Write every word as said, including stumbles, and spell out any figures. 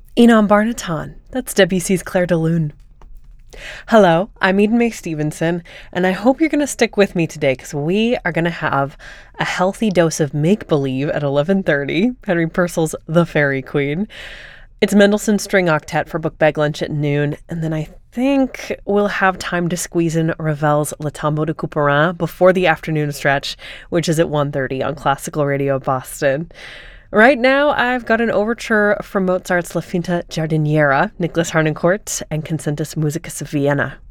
Enon Barnaton. That's Debussy's Clair de Lune. Hello, I'm Eden Mae Stevenson, and I hope you're going to stick with me today because we are going to have a healthy dose of make-believe at eleven thirty, Henry Purcell's The Fairy Queen. It's Mendelssohn's String Octet for Book Bag Lunch at noon, and then I think we'll have time to squeeze in Ravel's Le Tombeau de Couperin before the afternoon stretch, which is at one thirty on Classical Radio Boston. Right now, I've got an overture from Mozart's La Finta Giardiniera, Nicholas Harnoncourt, and Concentus Musicus of Vienna.